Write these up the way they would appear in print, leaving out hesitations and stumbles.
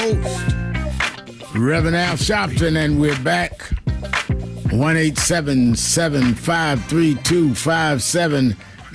Reverend Al Sharpton, and we're back. 1-877-532-5797.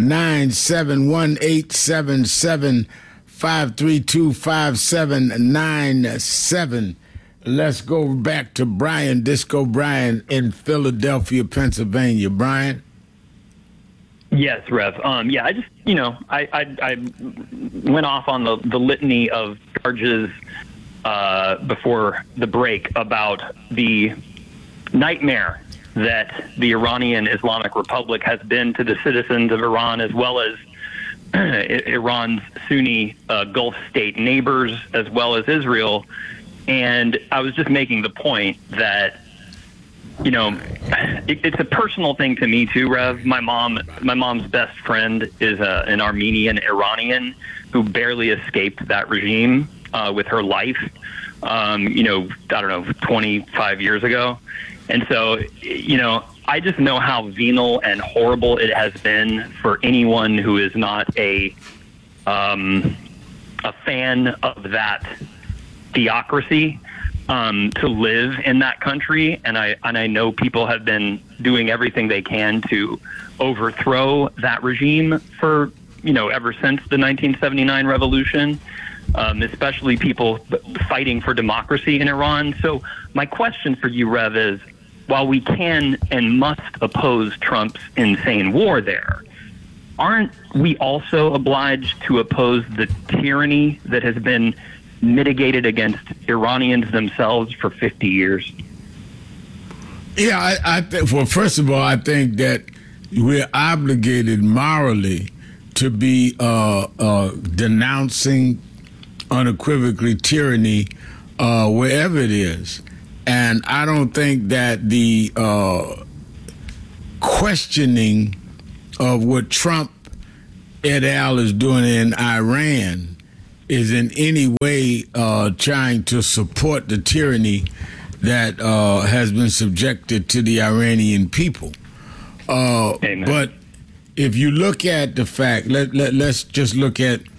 1-877-532-5797. Let's go back to Brian, Disco Brian in Philadelphia, Pennsylvania. Brian? Yes, Rev. I just, I went off on the litany of charges before the break about the nightmare that the Iranian Islamic Republic has been to the citizens of Iran, as well as Iran's Sunni Gulf state neighbors, as well as Israel. And I was just making the point that, it's a personal thing to me too, Rev. My mom's best friend is an Armenian Iranian who barely escaped that regime with her life, 25 years ago. And so, I just know how venal and horrible it has been for anyone who is not a fan of that theocracy to live in that country. And I know people have been doing everything they can to overthrow that regime for, ever since the 1979 revolution, especially people fighting for democracy in Iran. So my question for you, Rev, is while we can and must oppose Trump's insane war there, aren't we also obliged to oppose the tyranny that has been mitigated against Iranians themselves for 50 years? Yeah, I think, well, first of all, I think that we're obligated morally to be denouncing unequivocally tyranny wherever it is. And I don't think that the questioning of what Trump et al. Is doing in Iran is in any way trying to support the tyranny that has been subjected to the Iranian people. But if you look at the fact, let's just look at